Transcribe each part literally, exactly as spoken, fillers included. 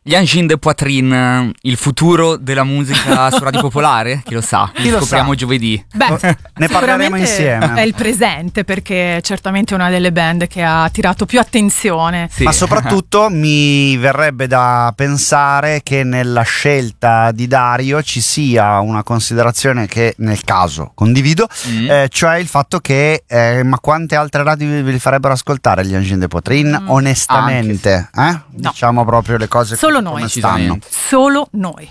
Gli Angin de Poitrine, il futuro della musica su Radio Popolare? Chi lo sa? Chi lo scopriamo sa. Giovedì. Beh, ne parleremo insieme. È il presente, perché certamente è una delle band che ha attirato più attenzione. Sì. Ma soprattutto mi verrebbe da pensare che nella scelta di Dario ci sia una considerazione che nel caso condivido, mm. eh, cioè il fatto che eh, ma quante altre radio vi, vi farebbero ascoltare gli Angin de Poitrine? Mm. Onestamente, eh? No. Diciamo proprio le cose solo noi stanno. Solo noi.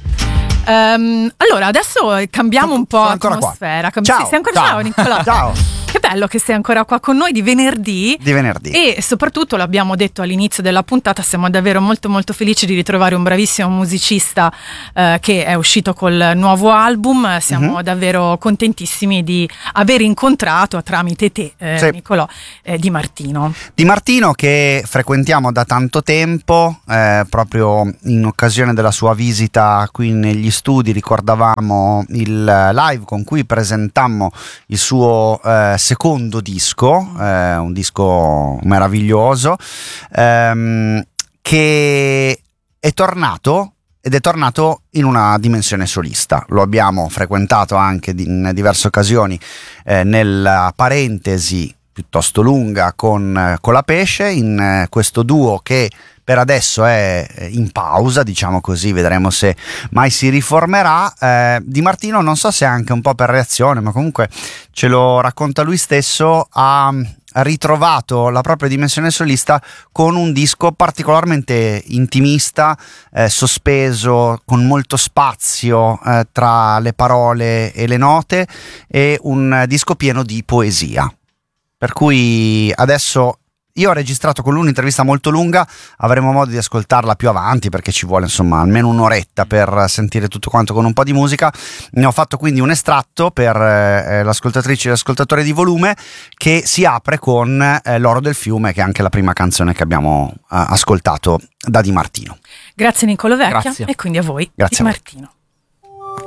Um, allora adesso cambiamo un po' atmosfera. Cam- ciao, sei ancora ciao. ciao Nicola. Ciao. Che bello che sei ancora qua con noi di venerdì. Di venerdì. E soprattutto, l'abbiamo detto all'inizio della puntata, siamo davvero molto molto felici di ritrovare un bravissimo musicista eh, che è uscito col nuovo album. Siamo mm-hmm. davvero contentissimi di aver incontrato tramite te, eh, sì. Nicolò, eh, Di Martino. Di Martino, che frequentiamo da tanto tempo, eh, proprio in occasione della sua visita qui negli studi ricordavamo il live con cui presentammo il suo eh, secondo disco, eh, un disco meraviglioso, ehm, che è tornato ed è tornato in una dimensione solista. Lo abbiamo frequentato anche in diverse occasioni eh, nella parentesi piuttosto lunga con Colapesce, in eh, questo duo che per adesso è in pausa, diciamo così, vedremo se mai si riformerà. eh, Di Martino, non so se anche un po' per reazione, ma comunque ce lo racconta lui stesso, ha ritrovato la propria dimensione solista con un disco particolarmente intimista, eh, sospeso, con molto spazio eh, tra le parole e le note, e un disco pieno di poesia. Per cui adesso io ho registrato con lui un'intervista molto lunga, avremo modo di ascoltarla più avanti perché ci vuole insomma almeno un'oretta per sentire tutto quanto con un po' di musica. Ne ho fatto quindi un estratto per eh, l'ascoltatrice e l'ascoltatore di Volume, che si apre con eh, L'oro del fiume, che è anche la prima canzone che abbiamo eh, ascoltato da Di Martino. Grazie Nicolò Vecchia. Grazie. E quindi a voi Grazie Di a voi. Martino.